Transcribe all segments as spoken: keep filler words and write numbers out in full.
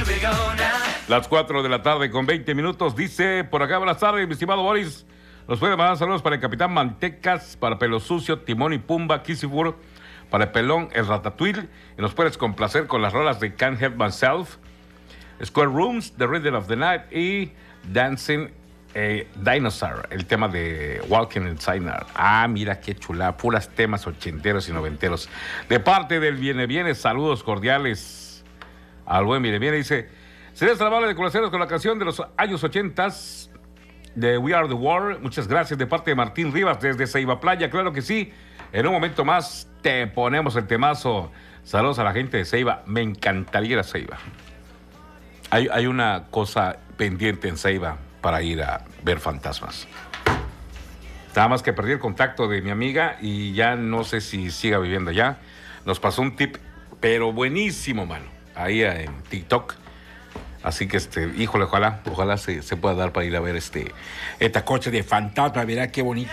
Las cuatro de la tarde con veinte minutos. Dice por acá, buenas tardes, mi estimado Boris. Nos puede mandar saludos para el Capitán Mantecas, para Pelo Sucio, Timón y Pumba, Kissifur, para el Pelón, el Ratatouille. Y nos puedes complacer con las rolas de Can't Help Myself, Square Rooms, The Rhythm of the Night y Dancing eh, Dinosaur, el tema de Walking Inside Now. Ah, mira qué chula, puras temas ochenteros y noventeros. De parte del Viene Viene, saludos cordiales al buen Viene Viene. Dice, sería amable de conocernos con la canción de los años ochentas de We Are the World. Muchas gracias de parte de Martín Rivas desde Ceiba Playa. Claro que sí, en un momento más te ponemos el temazo. Saludos a la gente de Ceiba, me encantaría ir a Ceiba. Hay, hay una cosa pendiente en Ceiba para ir a ver fantasmas. Nada más que perdí el contacto de mi amiga y ya no sé si siga viviendo allá. Nos pasó un tip, pero buenísimo, mano, ahí en TikTok. Así que, este, híjole, ojalá, ojalá se, se pueda dar para ir a ver este, esta coche de fantasma. Mirá qué bonito.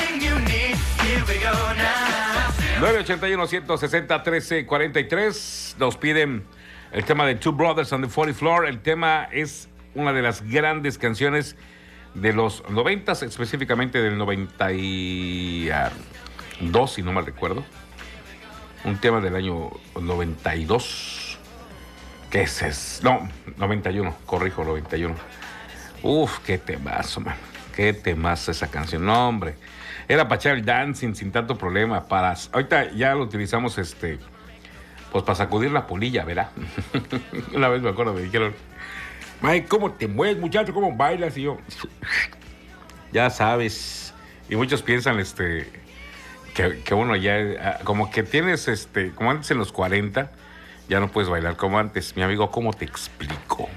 nueve ochenta y uno, ciento sesenta, trece cuarenta y tres. Nos piden el tema de Two Brothers on the fortieth Floor. El tema es una de las grandes canciones de los noventas, específicamente del noventa y dos, si no mal recuerdo. Un tema del año noventa y dos. ¿Qué es eso? No, noventa y uno, corrijo, noventa y uno. Uf, qué temazo, man. Qué temazo esa canción. No, hombre. Era para echar el dancing sin tanto problema. Para... Ahorita ya lo utilizamos, este... pues para sacudir la polilla, ¿verdad? Una vez me acuerdo, me dijeron, Mike, ¿cómo te mueves, muchacho? ¿Cómo bailas? Y yo, ya sabes. Y muchos piensan, este... Que, que uno ya... Como que tienes, este... Como antes en los cuarenta... Ya no puedes bailar como antes. Mi amigo, ¿cómo te explico?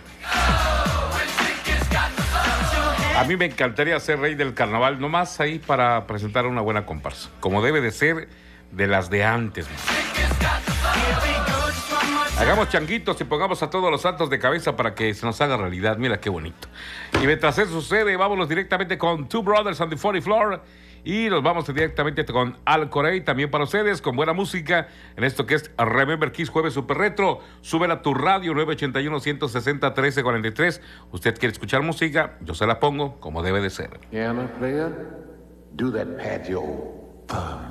A mí me encantaría ser rey del carnaval, nomás ahí para presentar una buena comparsa. Como debe de ser de las de antes. Hagamos changuitos y pongamos a todos los santos de cabeza para que se nos haga realidad. Mira qué bonito. Y mientras eso sucede, vámonos directamente con Two Brothers on the fortieth Floor. Y nos vamos directamente con Al Corey, también para ustedes, con buena música, en esto que es Remember Kiss Jueves Super Retro. Súbela a tu radio, nueve ochenta y uno, ciento sesenta, trece cuarenta y tres. Usted quiere escuchar música, yo se la pongo como debe de ser. Piano player, do that patio thumb.